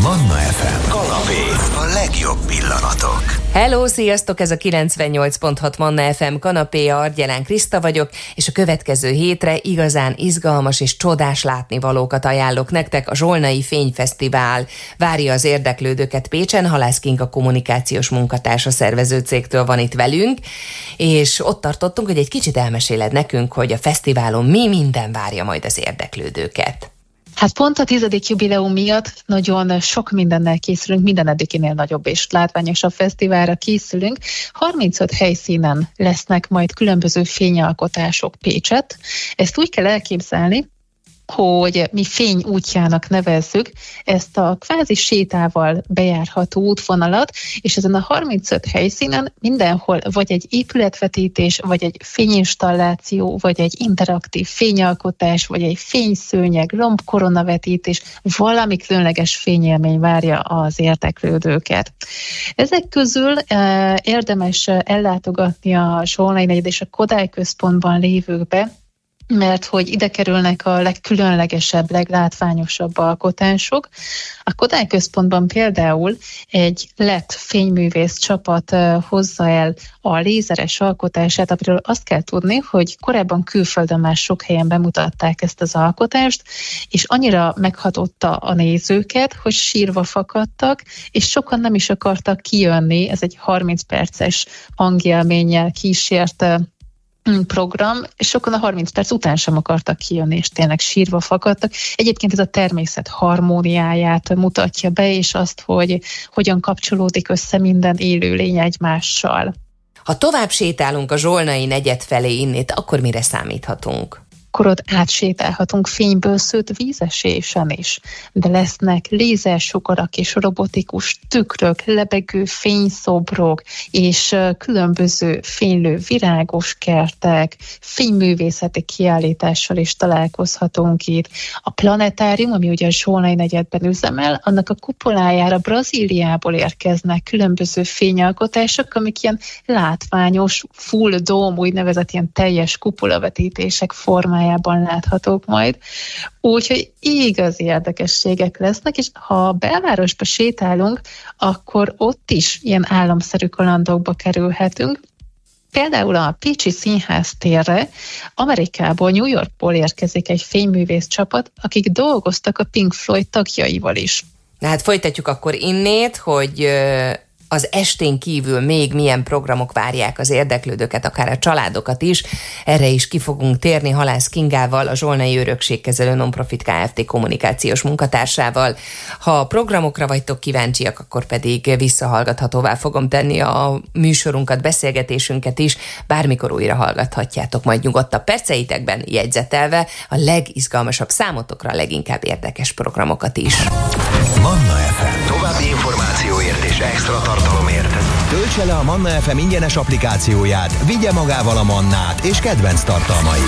Manna FM kanapé, a legjobb pillanatok. Hello, sziasztok! Ez a 98.6 Manna FM kanapéja, Argyelán Kriszta vagyok, és a következő hétre igazán izgalmas és csodás látnivalókat ajánlok nektek. A Zsolnai Fényfesztivál várja az érdeklődőket Pécsen. Halász Kinga kommunikációs munkatársa szervező cégtől van itt velünk, és ott tartottunk, hogy egy kicsit elmeséled nekünk, hogy a fesztiválon mi minden várja majd az érdeklődőket. Hát pont a 10. jubileum miatt nagyon sok mindennel készülünk, minden eddiginél nagyobb és látványosabb fesztiválra készülünk. 35 helyszínen lesznek majd különböző fényalkotások Pécsett. Ezt úgy kell elképzelni, hogy mi fény útjának nevezzük ezt a kvázi sétával bejárható útvonalat, és ezen a 35 helyszínen mindenhol vagy egy épületvetítés, vagy egy fényinstalláció, vagy egy interaktív fényalkotás, vagy egy fényszőnyeg, lombkoronavetítés, valami különleges fényélmény várja az érdeklődőket. Ezek közül érdemes ellátogatni a Zsolnai negyed és a Kodály központban lévőkbe, mert hogy ide kerülnek a legkülönlegesebb, leglátványosabb alkotások. A Kodály központban például egy lett fényművész csapat hozza el a lézeres alkotását, amiről azt kell tudni, hogy korábban külföldön már sok helyen bemutatták ezt az alkotást, és annyira meghatotta a nézőket, hogy sírva fakadtak, és sokan nem is akartak kijönni. Ez egy 30 perces hangélménnyel kísért program, és sokan a 30 perc után sem akartak kijönni, és tényleg sírva fakadtak. Egyébként ez a természet harmóniáját mutatja be, és azt, hogy hogyan kapcsolódik össze minden élőlény egymással. Ha tovább sétálunk a Zsolnai negyed felé innét, akkor mire számíthatunk? Akkor ott átsétálhatunk fényből szőtt vízesésen is, de lesznek lézersugarak és robotikus tükrök, lebegő fényszobrok, és különböző fénylő virágos kertek, fényművészeti kiállítással is találkozhatunk itt. A planetárium, ami ugye a Zsolnai negyedben üzemel, annak a kupolájára Brazíliából érkeznek különböző fényalkotások, amik ilyen látványos, full dome, úgynevezett ilyen teljes kupolavetítések formájában láthatók majd. Úgyhogy igazi érdekességek lesznek, és ha a belvárosba sétálunk, akkor ott is ilyen álomszerű kalandokba kerülhetünk. Például a Pécsi Színház térre Amerikából, New Yorkból érkezik egy fényművész csapat, akik dolgoztak a Pink Floyd tagjaival is. Na hát folytatjuk akkor innét, hogy az estén kívül még milyen programok várják az érdeklődőket, akár a családokat is. Erre is ki fogunk térni Halász Kingával, a Zsolnai Örökségkezelő Nonprofit Kft. Kommunikációs munkatársával. Ha a programokra vagytok kíváncsiak, akkor pedig visszahallgathatóvá fogom tenni a műsorunkat, beszélgetésünket is. Bármikor újra hallgathatjátok majd nyugodtabb perceitekben, jegyzetelve a legizgalmasabb számotokra a leginkább érdekes programokat is. Manna FM. További információért és extra tartalomért töltse le a Manna FM ingyenes applikációját, vigye magával a mannát és kedvenc tartalmait.